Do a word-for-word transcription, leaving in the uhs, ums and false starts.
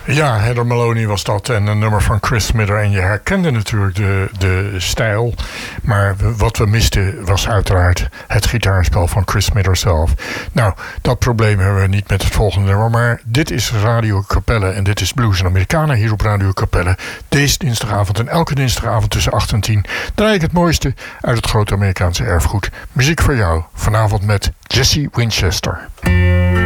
Ja, Heather Maloney was dat en een nummer van Chris Smither. En je herkende natuurlijk de, de stijl. Maar wat we misten was uiteraard het gitaarspel van Chris Smither zelf. Nou, dat probleem hebben we niet met het volgende nummer. Maar dit is Radio Capelle en dit is Blues en Americana hier op Radio Capelle. Deze dinsdagavond en elke dinsdagavond tussen acht en tien draai ik het mooiste uit het grote Amerikaanse erfgoed. Muziek voor jou, vanavond met Jesse Winchester.